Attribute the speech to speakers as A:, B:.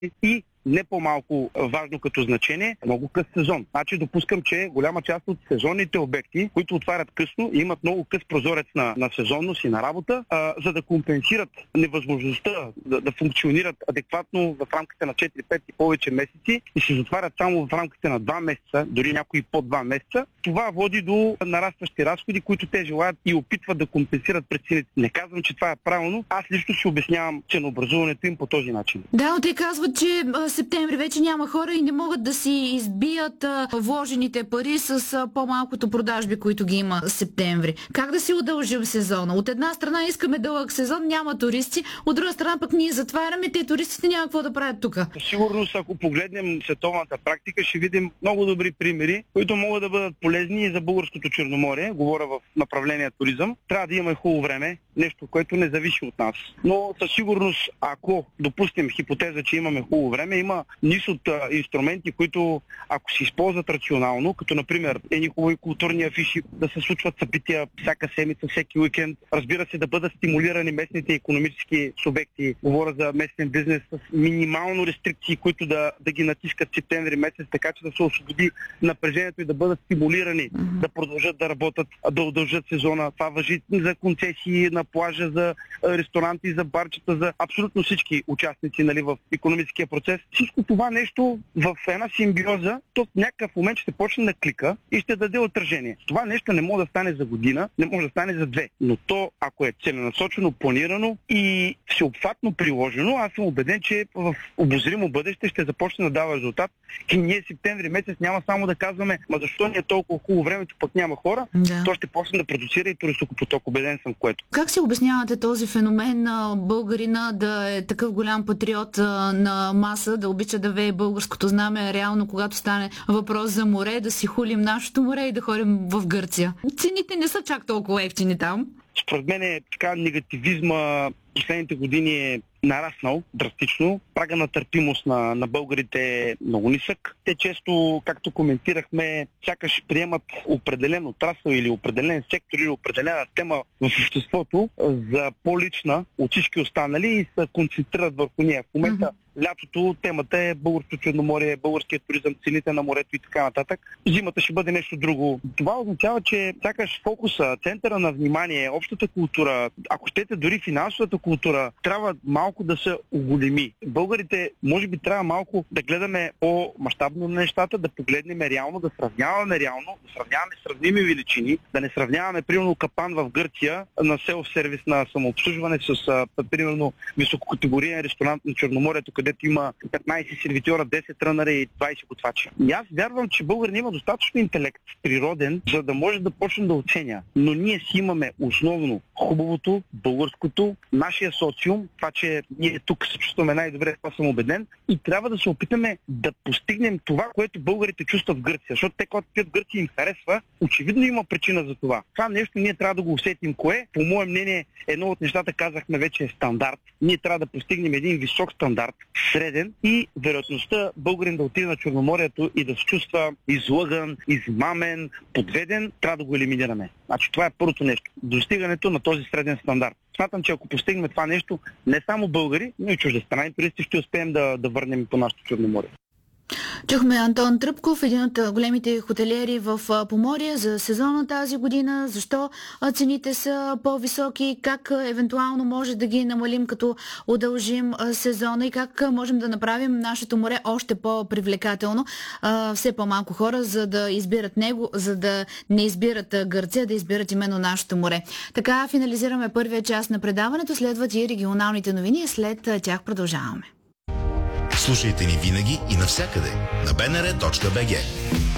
A: и не по-малко важно като значение, много къс сезон. Значи допускам, че голяма част от сезонните обекти, които отварят късно, имат много къс прозорец на сезонност и на работа, за да компенсират невъзможността да функционират адекватно в рамките на 4-5 и повече месеци и се затварят само в рамките на 2 месеца, дори някои под 2 месеца. Това води до нарастващи разходи, които те желаят и опитват да компенсират пред цените. Не казвам, че това е правилно. Аз лично си обяснявам ценообразуването им по този начин.
B: Да, но те казват, че септември вече няма хора и не могат да си избият вложените пари с по-малкото продажби, които ги има септември. Как да си удължим сезона? От една страна искаме дълъг сезон, няма туристи, от друга страна пък ние затваряме, те туристите няма какво да правят тук.
A: Сигурно, ако погледнем световната практика, ще видим много добри примери, които могат да бъдат полезни и за българското Черноморие. Говоря в направление туризъм. Трябва да има хубаво време, нещо, което не зависи от нас. Но със сигурност, ако допустим хипотеза, че имаме хубаво време, има низ от инструменти, които ако се използват рационално, като например едни хубави културни афиши, да се случват събития всяка седмица, всеки уикенд, разбира се, да бъдат стимулирани местните икономически субекти, говоря за местен бизнес с минимално рестрикции, които да ги натискат септември месец, така че да се освободи напрежението и да бъдат стимулирани, да продължат да работят, да удължат сезона. Това важи за концесии на плажа, за ресторанти, за барчета, за абсолютно всички участници, нали, в икономическия процес. Всичко това нещо в една симбиоза, то в някакъв момент ще почне да клика и ще даде отражение. Това нещо не може да стане за година, не може да стане за 2. Но то, ако е целенасочено, планирано и всеобхватно приложено, аз съм убеден, че в обозримо бъдеще ще започне да дава резултат. И ние септември месец няма само да казваме, защо ни е толкова хубаво времето, пък няма хора, то ще почне да продуцира и туристопоток, убеден съм в което.
B: Как си обяснявате този феномен на българина да е такъв голям патриот на маса, да обича да вее българското знаме, реално когато стане въпрос за море, да си хулим нашето море и да ходим в Гърция? Цените не са чак толкова евтини там.
A: Според мен така негативизма последните години е нараснал драстично. Прага на търпимост на българите е много нисък. Те често, както коментирахме, сякаш приемат определен отрасъл или определен сектор или определена тема в обществото за по-лична от всички останали и се концентрират върху нея. В момента лятото темата е българското Черноморие, българският туризъм, цените на морето и така нататък. Зимата ще бъде нещо друго. Това означава, че сякаш фокуса, центъра на внимание, общата култура, ако щете дори финансовата култура, трябва малко да се оголеми. Българите, може би трябва малко да гледаме по-мащабно на нещата, да погледнем реално, да сравняваме сравними величини, да не сравняваме, примерно, капан в Гърция на селф-сервис на самообслужване с, примерно, висококатегориен ресторант на Черноморието, където има 15 сервитьора, 10 трънера и 20 готвачи. И аз вярвам, че българин има достатъчно интелект, природен, за да може да почне да оценя. Но ние си имаме основно хубавото, българското, нашия социум, това, че ние тук се чувстваме най-добре, това съм убеден, и трябва да се опитаме да постигнем това, което българите чувстват в Гърция. Защото те, когато в Гърция им харесва, очевидно има причина за това. Това нещо ние трябва да го усетим. Кое? По мое мнение, едно от нещата, казахме вече, е стандарт. Ние трябва да постигнем един висок стандарт, среден, и вероятността българин да отиде на Черноморието и да се чувства излъган, измамен, подведен, трябва да го елиминираме. Значи това е първото нещо. Достигането на този среден стандарт. Смятам, че ако постигнем това нещо, не само българи, но и чуждестранни туристи, ще успеем да върнем по нашото Черноморие.
B: Чухме Антон Тръпков, един от големите хотелиери в Поморие, за сезона тази година. Защо цените са по-високи, как евентуално може да ги намалим, като удължим сезона, и как можем да направим нашето море още по-привлекателно. Все по-малко хора, за да избират него, за да не избират Гърция, да избират именно нашето море. Така финализираме първия част на предаването. Следват и регионалните новини, след тях продължаваме.
C: Слушайте ни винаги и навсякъде на bnr.bg.